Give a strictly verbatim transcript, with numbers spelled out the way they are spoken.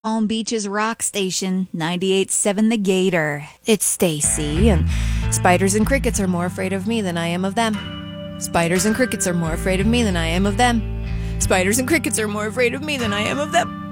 Palm Beach's rock station, ninety-eight point seven The Gator. It's Stacy, and spiders and crickets are more afraid of me than I am of them. Spiders and crickets are more afraid of me than I am of them. Spiders and crickets are more afraid of me than I am of them.